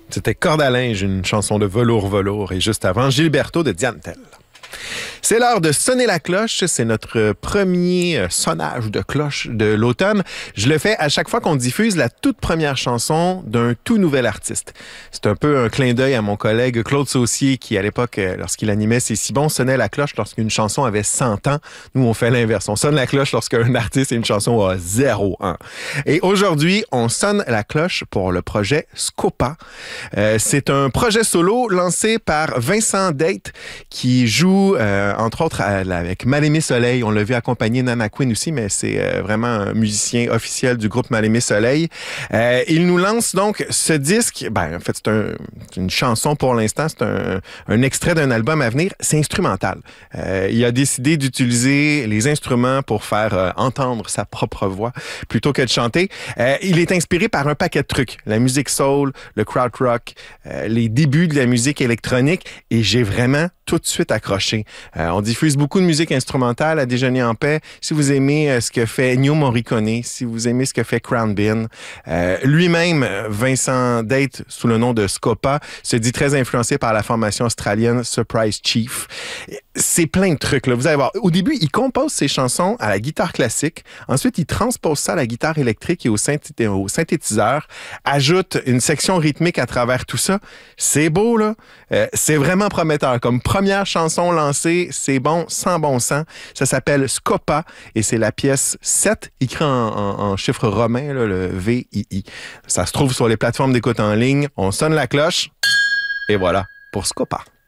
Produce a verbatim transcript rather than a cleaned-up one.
C'était Corde à linge, une chanson de Velours Velours, et juste avant, Gilberto de Diane Tell. C'est l'heure de sonner la cloche. C'est notre premier sonnage de cloche de l'automne. Je le fais à chaque fois qu'on diffuse la toute première chanson d'un tout nouvel artiste. C'est un peu un clin d'œil à mon collègue Claude Saucier qui, à l'époque, lorsqu'il animait C'est si bon, sonnait la cloche lorsqu'une chanson avait cent ans. Nous, on fait l'inverse. On sonne la cloche lorsqu'un artiste et une chanson a zéro ans. Et aujourd'hui, on sonne la cloche pour le projet Scopa. Euh, c'est un projet solo lancé par Vincent Date qui joue euh, entre autres avec Mal-Aimé Soleil. On l'a vu accompagner Nana Queen aussi, mais c'est euh, vraiment un musicien officiel du groupe Mal-Aimé Soleil. Euh, il nous lance donc ce disque. Ben, en fait, c'est, un, c'est une chanson pour l'instant. C'est un, un extrait d'un album à venir. C'est instrumental. Euh, il a décidé d'utiliser les instruments pour faire euh, entendre sa propre voix plutôt que de chanter. Euh, il est inspiré par un paquet de trucs. La musique soul, le crowd rock, euh, les débuts de la musique électronique. Et j'ai vraiment tout de suite accroché. Euh, on diffuse beaucoup de musique instrumentale à Déjeuner en paix. Si vous aimez euh, ce que fait Ennio Morricone, si vous aimez ce que fait Crown Bean, euh, lui-même, Vincent Date, sous le nom de Scopa, se dit très influencé par la formation australienne Surprise Chief. C'est plein de trucs, là. Vous allez voir. Au début, il compose ses chansons à la guitare classique. Ensuite, il transpose ça à la guitare électrique et au, synthé- au synthétiseur. Ajoute une section rythmique à travers tout ça. C'est beau, là. Euh, c'est vraiment prometteur. Comme première chanson lancée, c'est bon, sans bon sens. Ça s'appelle Scopa et c'est la pièce sept, écrit en, en, en chiffre romain, là, le V I I. Ça se trouve sur les plateformes d'écoute en ligne. On sonne la cloche et voilà pour Scopa.